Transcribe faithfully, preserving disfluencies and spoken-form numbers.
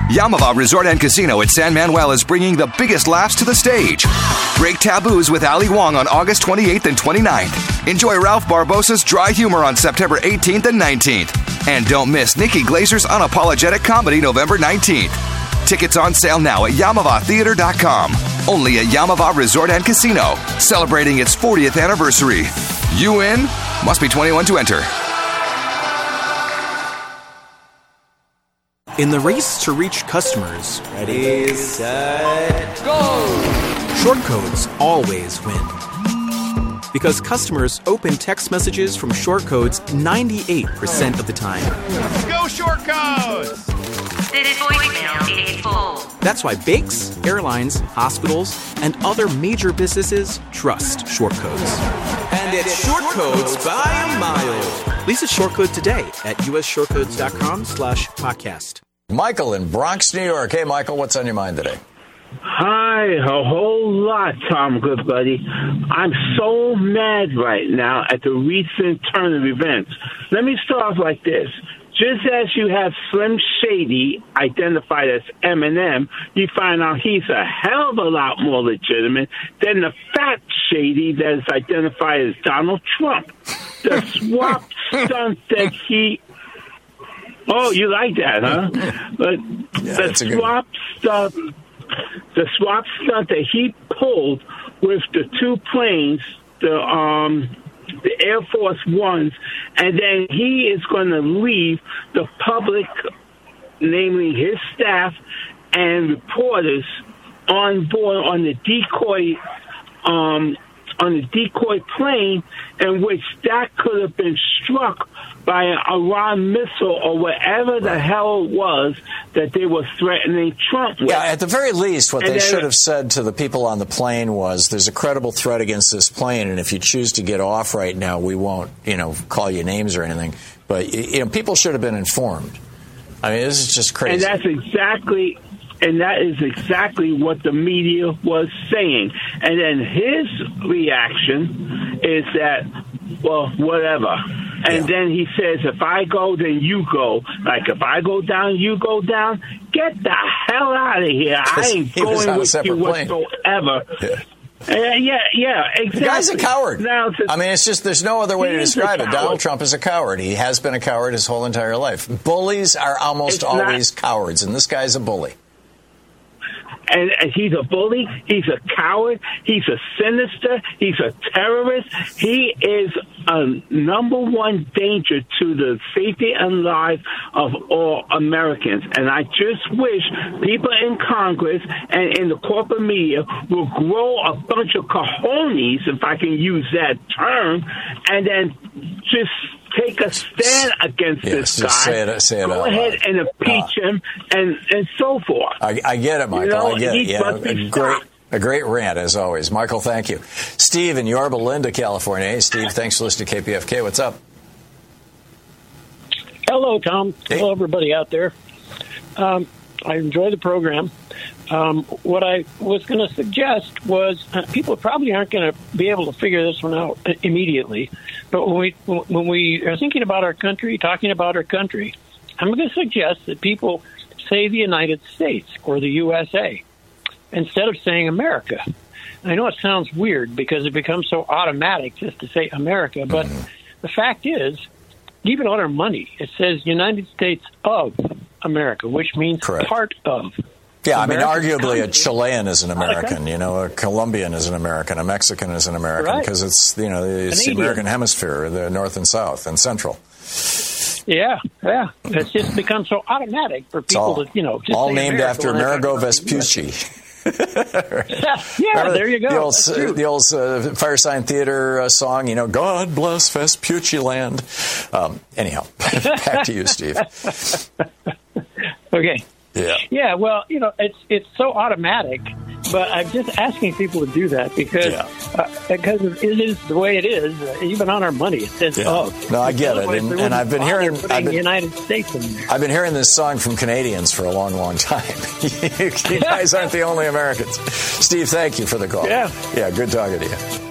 Yamava Resort and Casino at San Manuel is bringing the biggest laughs to the stage. Break taboos with Ali Wong on August twenty-eighth and twenty-ninth. Enjoy Ralph Barbosa's dry humor on September eighteenth and nineteenth. And don't miss Nikki Glazer's unapologetic comedy November nineteenth. Tickets on sale now at Yamava Theater dot com. Only at Yamava Resort and Casino, celebrating its fortieth anniversary. You in? Must be twenty-one to enter. In the race to reach customers, ready, set, go! Short codes always win. Because customers open text messages from short codes ninety-eight percent of the time. Go short codes! This voicemail is full. That's why banks, airlines, hospitals, and other major businesses trust short codes. And it's short codes by a mile. Lease a short code today at usshortcodes.com slash podcast. Michael in Bronx, New York. Hey, Michael, what's on your mind today? Hi, a whole lot, Tom, good buddy. I'm so mad right now at the recent turn of events. Let me start off like this. Just as you have Slim Shady identified as Eminem, you find out he's a hell of a lot more legitimate than the Fat Shady that is identified as Donald Trump. The swap stunt that he... Oh, you like that, huh? But yeah, the swap stunt... The swap stunt that he pulled with the two planes, the um, the Air Force Ones, and then he is going to leave the public, namely his staff and reporters, on board on the decoy um, on the decoy plane, in which that could have been struck by an Iran missile or whatever the hell it was that they were threatening Trump with. Yeah, at the very least, what and they then, should have said to the people on the plane was, there's a credible threat against this plane, and if you choose to get off right now, we won't, you know, call you names or anything. But, you know, people should have been informed. I mean, this is just crazy. And that's exactly... And that is exactly what the media was saying. And then his reaction is that, well, whatever. And yeah. then he says, if I go, then you go. Like, if I go down, you go down. Get the hell out of here. I ain't going with you plane. whatsoever. Yeah. Uh, yeah, yeah, exactly. The guy's a coward. Now, to, I mean, it's just, there's no other way to describe it. Donald Trump is a coward. He has been a coward his whole entire life. Bullies are almost it's always not, cowards, and this guy's a bully. And, and he's a bully. He's a coward. He's a sinister. He's a terrorist. He is a number one danger to the safety and life of all Americans. And I just wish people in Congress and in the corporate media will grow a bunch of cojones, if I can use that term, and then just take a stand against yes, this guy. Say it, say it Go ahead loud. and impeach uh, him, and, and so forth. I, I get it, Michael. You know, I get it. Yeah, a great, a great rant, as always. Michael, thank you. Steve in Yorba Linda, California. Hey, Steve, thanks for listening to K P F K. What's up? Hello, Tom. Hey. Hello, everybody out there. Um, I enjoy the program. Um, what I was going to suggest was uh, people probably aren't going to be able to figure this one out immediately. But when we when we are thinking about our country, talking about our country, I'm going to suggest that people say the United States or the U S A instead of saying America. I know it sounds weird because it becomes so automatic just to say America, but mm-hmm. the fact is, even on our money, it says United States of America, which means Correct. part of. Yeah, American I mean, arguably country. a Chilean is an American, you know, a Colombian is an American, a Mexican is an American, because right. it's, you know, it's the American hemisphere, the North and South and Central. Yeah, yeah. It's just become so automatic for people all, to, you know, just all say named America after Amerigo Vespucci. yeah, there you go. The old, the old uh, Firesign Theater uh, song, you know, God bless Vespucci land. Um, anyhow, back to you, Steve. Okay. Yeah. Yeah, well, you know, it's it's so automatic, but I'm just asking people to do that because yeah. uh, because it is the way it is. Uh, even on our money, it says yeah. "oh." No, I get it, and, and I've been hearing I've been, the United States in there. I've been hearing this song from Canadians for a long, long time. You guys aren't the only Americans. Steve, thank you for the call. Yeah, yeah, good talking to you.